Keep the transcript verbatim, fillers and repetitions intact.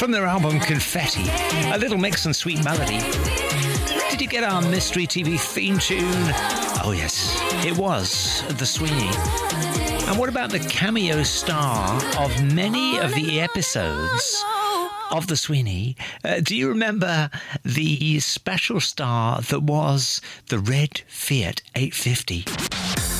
from their album Confetti, a little mix and sweet melody. Did you get our Mystery T V theme tune? Oh yes, it was The Sweeney. And what about the cameo star of many of the episodes of The Sweeney? Uh, do you remember the special star that was the red Fiat eight fifty?